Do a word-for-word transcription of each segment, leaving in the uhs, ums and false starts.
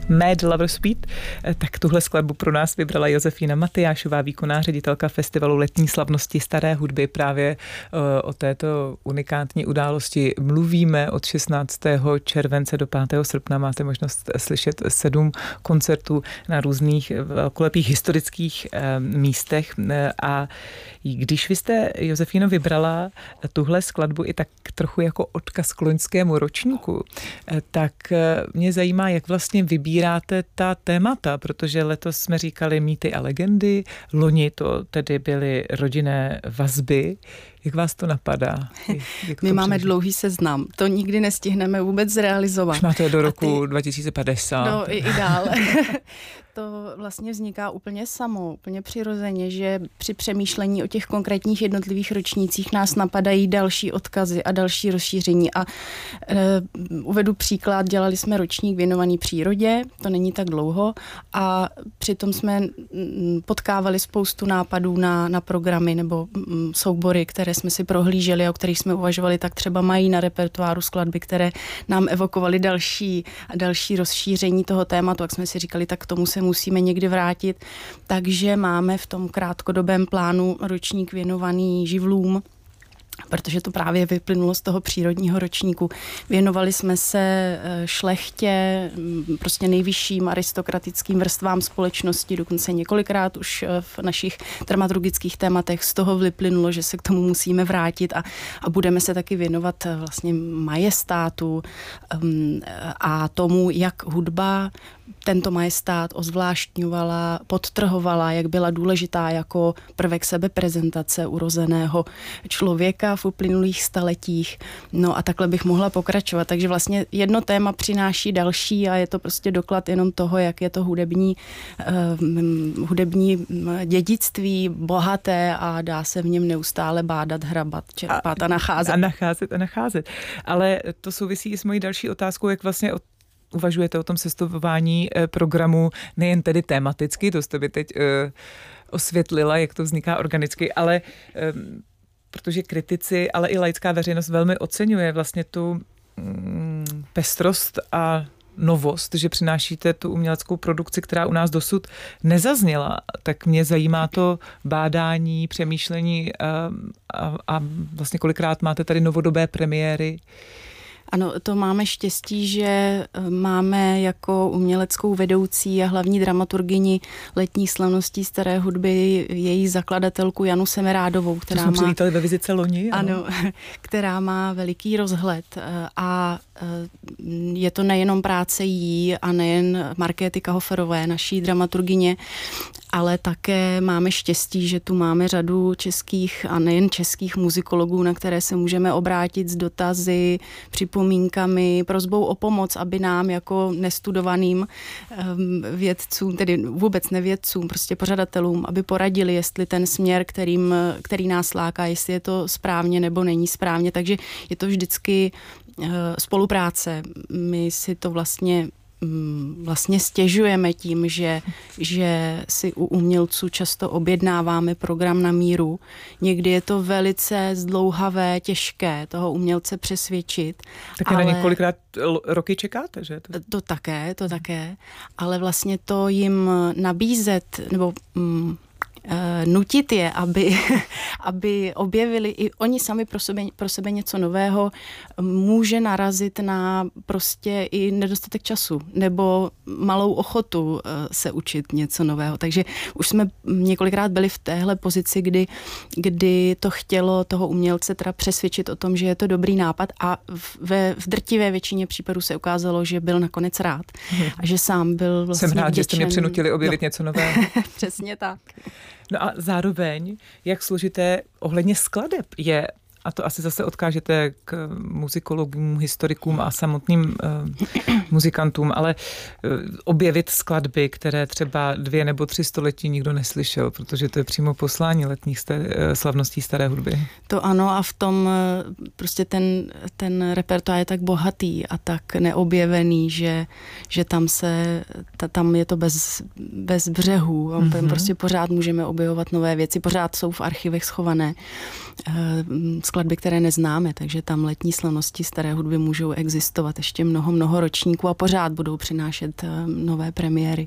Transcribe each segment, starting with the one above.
Mad Lover Speed, tak tuhle skladbu pro nás vybrala Josefína Matyášová, výkonná ředitelka festivalu Letní slavnosti staré hudby. Právě o této unikátní události mluvíme od šestnáctého července do pátého srpna. Máte možnost slyšet sedm koncertů na různých velkolepých historických místech. A když vy jste, Josefíno, vybrala tuhle skladbu i tak trochu jako odkaz k loňskému ročníku, tak mě zajímá, jak vlastně vybíráte ta témata, protože letos jsme říkali mýty a legendy, loni to tedy byly rodinné vazby. Jak vás to napadá? Jak to My máme přežít? dlouhý seznam. To nikdy nestihneme vůbec zrealizovat. Už máte do roku ty... dva tisíce padesát. No i, i dál. To vlastně vzniká úplně samo, úplně přirozeně, že při přemýšlení o těch konkrétních jednotlivých ročnících nás napadají další odkazy a další rozšíření. A e, uvedu příklad, dělali jsme ročník věnovaný přírodě, to není tak dlouho, a přitom jsme potkávali spoustu nápadů na, na programy nebo m, soubory, které jsme si prohlíželi a o kterých jsme uvažovali, tak třeba mají na repertoáru skladby, které nám evokovaly další a další rozšíření toho tématu, jak jsme si říkali, tak k tomu se musíme někdy vrátit. Takže máme v tom krátkodobém plánu ročník věnovaný živlům, protože to právě vyplynulo z toho přírodního ročníku. Věnovali jsme se šlechtě, prostě nejvyšším aristokratickým vrstvám společnosti, dokonce několikrát už v našich dramaturgických tématech z toho vyplynulo, že se k tomu musíme vrátit a, a budeme se taky věnovat vlastně majestátu um, a tomu, jak hudba tento majestát ozvláštňovala, podtrhovala, jak byla důležitá jako prvek sebeprezentace urozeného člověka v uplynulých staletích. No a takhle bych mohla pokračovat. Takže vlastně jedno téma přináší další a je to prostě doklad jenom toho, jak je to hudební, uh, hudební dědictví bohaté a dá se v něm neustále bádat, hrabat, čerpat a, a nacházet. A nacházet a nacházet. Ale to souvisí i s mojí další otázkou, jak vlastně od uvažujete o tom sestavování programu nejen tedy tematicky, to jste by teď uh, osvětlila, jak to vzniká organicky, ale um, protože kritici, ale i laická veřejnost velmi oceňuje vlastně tu um, pestrost a novost, že přinášíte tu uměleckou produkci, která u nás dosud nezazněla. Tak mě zajímá to bádání, přemýšlení a, a, a vlastně kolikrát máte tady novodobé premiéry. Ano, to máme štěstí, že máme jako uměleckou vedoucí a hlavní dramaturgyni Letních slavností staré hudby její zakladatelku Janu Semerádovou, která to jsme má... přivítali ve vizice loni. Ano, která má veliký rozhled a je to nejenom práce jí a nejen Markéty Kahoferové, naší dramaturgyně, ale také máme štěstí, že tu máme řadu českých a nejen českých muzikologů, na které se můžeme obrátit s dotazy, připomínkami, prosbou o pomoc, aby nám jako nestudovaným vědcům, tedy vůbec nevědcům, prostě pořadatelům, aby poradili, jestli ten směr, kterým, který nás láká, jestli je to správně nebo není správně. Takže je to vždycky spolupráce. My si to vlastně vlastně stěžujeme tím, že, že si u umělců často objednáváme program na míru. Někdy je to velice zdlouhavé, těžké toho umělce přesvědčit. Také ale... na několikrát roky čekáte, že? To... to také, to také. Ale vlastně to jim nabízet, nebo... Mm, nutit je, aby, aby objevili i oni sami pro sebe, pro sebe něco nového, může narazit na prostě i nedostatek času nebo malou ochotu se učit něco nového. Takže už jsme několikrát byli v téhle pozici, kdy, kdy to chtělo toho umělce teda přesvědčit o tom, že je to dobrý nápad a ve, v drtivé většině případů se ukázalo, že byl nakonec rád a že sám byl vlastně Jsem rád, vděčen. že jste mě přinutili objevit no. něco nového. Přesně tak. No a zároveň, jak složité ohledně skladeb je, a to asi zase odkážete k muzikologům, historikům a samotným uh, muzikantům, ale uh, objevit skladby, které třeba dvě nebo tři století nikdo neslyšel, protože to je přímo poslání letních star- uh, slavností staré hudby. To ano a v tom uh, prostě ten, ten repertoár je tak bohatý a tak neobjevený, že, že tam se, ta, tam je to bez, bez břehů. Mm-hmm. Prostě pořád můžeme objevovat nové věci, pořád jsou v archivech schované. Uh, skladby, které neznáme, takže tam letní slavnosti staré hudby můžou existovat ještě mnoho, mnoho ročníků a pořád budou přinášet nové premiéry.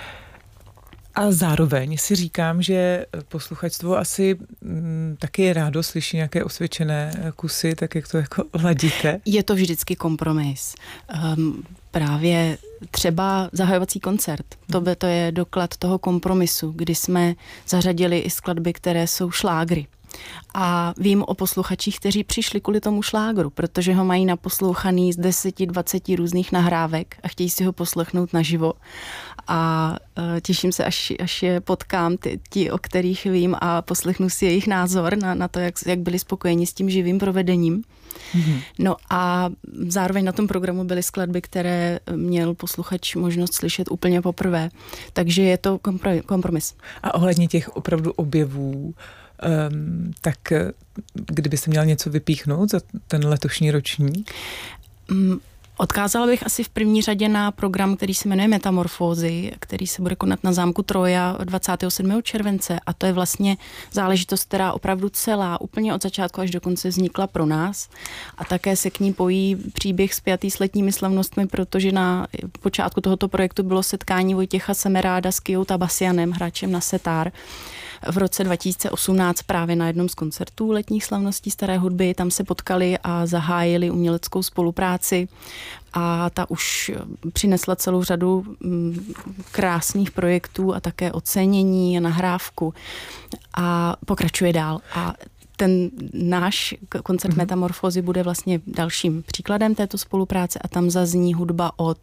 A zároveň si říkám, že posluchačstvo asi m, taky rádo slyší nějaké osvědčené kusy, tak jak to jako ladíte? Je to vždycky kompromis. Um, právě třeba zahajovací koncert, to, by, to je doklad toho kompromisu, kdy jsme zařadili i skladby, které jsou šlágry. A vím o posluchačích, kteří přišli kvůli tomu šlágru, protože ho mají naposlouchaný z deseti, dvaceti různých nahrávek a chtějí si ho poslechnout naživo. A uh, těším se, až, až je potkám ty, ti, o kterých vím a poslechnu si jejich názor na, na to, jak, jak byli spokojeni s tím živým provedením. Mm-hmm. No a zároveň na tom programu byly skladby, které měl posluchač možnost slyšet úplně poprvé. Takže je to kompromis. A ohledně těch opravdu objevů, Um, tak kdyby se měl něco vypíchnout za ten letošní ročník? Um, odkázala bych asi v první řadě na program, který se jmenuje Metamorfózy, který se bude konat na zámku Troja dvacátého sedmého července a to je vlastně záležitost, která opravdu celá, úplně od začátku až do konce vznikla pro nás a také se k ní pojí příběh spjatý s letními slavnostmi, protože na počátku tohoto projektu bylo setkání Vojtěcha Semeráda s Kijou Tabasianem, hráčem na setar. V roce dva tisíce osmnáct právě na jednom z koncertů letních slavností staré hudby, tam se potkali a zahájili uměleckou spolupráci a ta už přinesla celou řadu krásných projektů a také ocenění a nahrávku a pokračuje dál. A ten náš koncert Metamorfózy bude vlastně dalším příkladem této spolupráce a tam zazní hudba od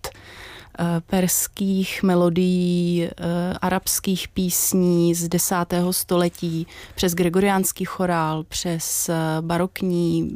perských melodií, arabských písní z desátého století, přes gregoriánský chorál, přes barokní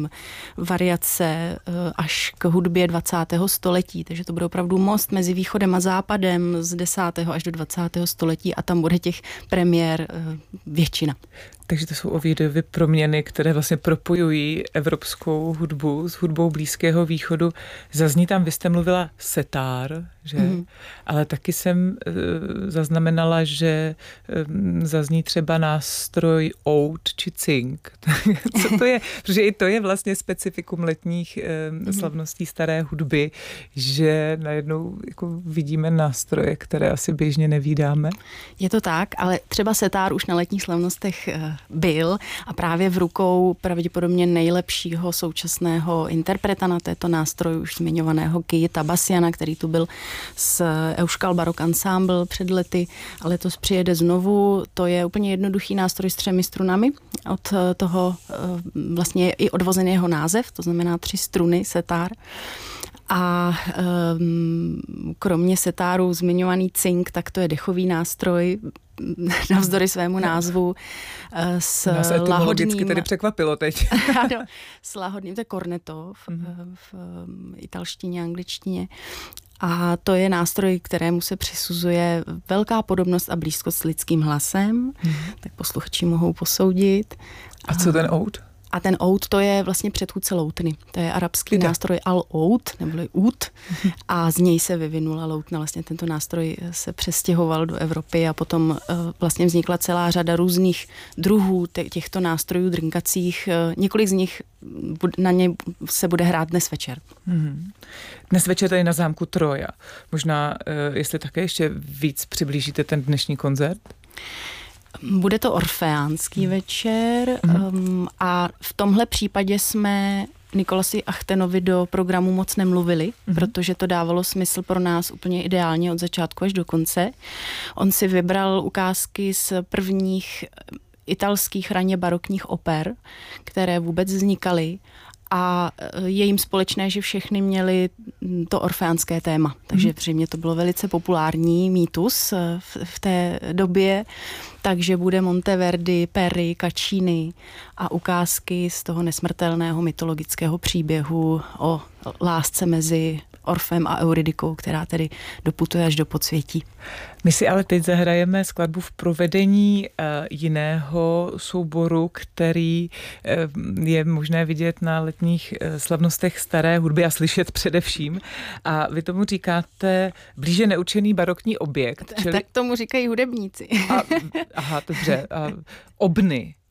variace až k hudbě dvacátého století. Takže to bude opravdu most mezi východem a západem z desátého až do dvacátého století a tam bude těch premiér většina. Takže to jsou ovědovy proměny, které vlastně propojují evropskou hudbu s hudbou Blízkého východu. Zazní tam, vy jste mluvila setár, že? Mm. Ale taky jsem e, zaznamenala, že e, zazní třeba nástroj oud či cink. Co to je? Protože i to je vlastně specifikum letních e, mm. slavností staré hudby, že najednou jako vidíme nástroje, které asi běžně nevídáme. Je to tak, ale třeba setár už na letních slavnostech byl a právě v rukou pravděpodobně nejlepšího současného interpreta na této nástroj, už zmiňovaného Kiji Tabasiana, který tu byl s Euskal Barok Ensemble před lety a letos přijede znovu. To je úplně jednoduchý nástroj s třemi strunami. Od toho vlastně je i odvozený jeho název, to znamená tři struny, setár. A um, kromě setáru zmiňovaný cink, tak to je dechový nástroj, navzdory svému názvu, s nás etymologicky tedy překvapilo teď. Ano, s lahodným, to je cornetto v, mm. v, v italštině, angličtině. A to je nástroj, kterému se přisuzuje velká podobnost a blízkost s lidským hlasem, mm. tak posluchači mohou posoudit. A co ten oud? A ten oud, to je vlastně předchůdce loutny. To je arabský Jde. nástroj al-oud, neboli ud. A z něj se vyvinula loutna. Vlastně tento nástroj se přestěhoval do Evropy a potom uh, vlastně vznikla celá řada různých druhů těchto nástrojů drinkacích. Uh, několik z nich na ně se bude hrát dnes večer. Hmm. Dnes večer tady na zámku Troja. Možná, uh, jestli také ještě víc přiblížíte ten dnešní koncert? Bude to orfeánský večer um, a v tomhle případě jsme Nikolasi Achtenovi do programu moc nemluvili, mm-hmm. protože to dávalo smysl pro nás úplně ideálně od začátku až do konce. On si vybral ukázky z prvních italských raně barokních oper, které vůbec vznikaly. A je jim společné, že všechny měly to orfeánské téma. Takže mm. zřejmě to bylo velice populární mýtus v, v té době. Takže bude Monteverdi, Peri, Caccini a ukázky z toho nesmrtelného mytologického příběhu o lásce mezi Orfem a Euridikou, která tedy doputuje až do podsvětí. My si ale teď zahrajeme skladbu v provedení uh, jiného souboru, který uh, je možné vidět na letních uh, slavnostech staré hudby a slyšet především. A vy tomu říkáte blíže neučený barokní objekt. Čili... Tak tomu říkají hudebníci. A, aha, dobře. A, obny.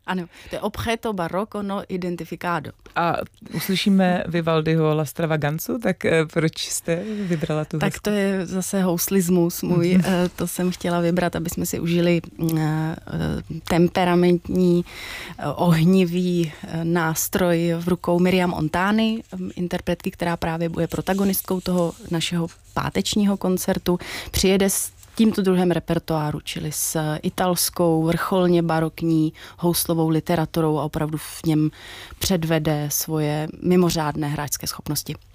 Ano, to je objeto barroco no identificado. A uslyšíme Vivaldiho La Stravaganzu, tak proč jste vybrala tu Tak hezky? to je zase houslismus můj, mm-hmm. to jsem chtěla vybrat, aby jsme si užili temperamentní, ohnivý nástroj v rukou Miriam Ontany, interpretky, která právě bude protagonistkou toho našeho pátečního koncertu. Přijede s tímto druhem repertoáru, čili s italskou, vrcholně barokní houslovou literaturou a opravdu v něm předvede svoje mimořádné hráčské schopnosti.